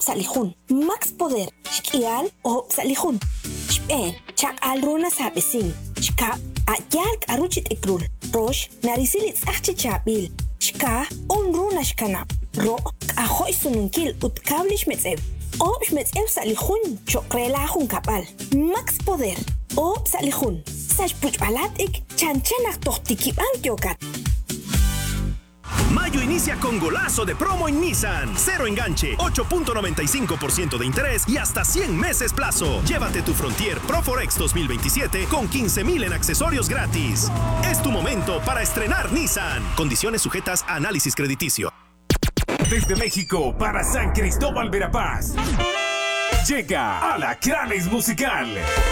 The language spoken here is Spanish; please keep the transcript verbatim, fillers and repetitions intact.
salihun. Max Poder, Shkial o salihun. Shpen, Chak Alruna Sabesin. Shka, Ayalk Aruchit Ekrul. Rosh, Narisilit Sachi Chabil. Shka, Unruna Shkana. Ro, Ahoy Sununkil, Utkablish Metzev. Ob Metzev salihun, Chokrelahun Kapal. Max Poder, Ob salihun. Sach Puchbalatik, Chanchenak Tohtikiban Kyokat. Mayo inicia con golazo de promo en Nissan. Cero enganche, ocho punto noventa y cinco por ciento de interés y hasta cien meses plazo. Llévate tu Frontier Pro Forex dos mil veintisiete con quince mil en accesorios gratis. Es tu momento para estrenar Nissan. Condiciones sujetas a análisis crediticio. Desde México para San Cristóbal Verapaz. Llega Alacranes Musical.